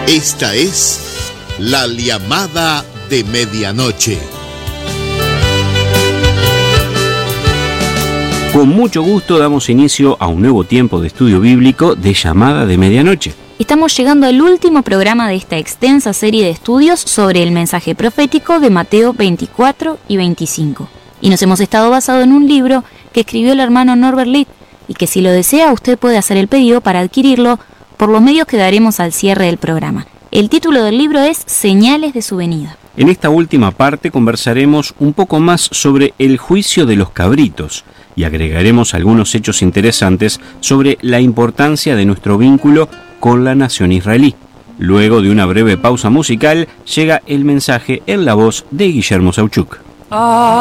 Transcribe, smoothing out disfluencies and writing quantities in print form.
Esta es la llamada de medianoche. Con mucho gusto damos inicio a un nuevo tiempo de estudio bíblico de Llamada de Medianoche. Estamos llegando al último programa de esta extensa serie de estudios sobre el mensaje profético de Mateo 24 y 25. Y nos hemos estado basado en un libro que escribió el hermano Norbert Litt, y que si lo desea usted puede hacer el pedido para adquirirlo por los medios que daremos al cierre del programa. El título del libro es Señales de su venida. En esta última parte conversaremos un poco más sobre el juicio de los cabritos y agregaremos algunos hechos interesantes sobre la importancia de nuestro vínculo con la nación israelí. Luego de una breve pausa musical llega el mensaje en la voz de Guillermo Sauchuk.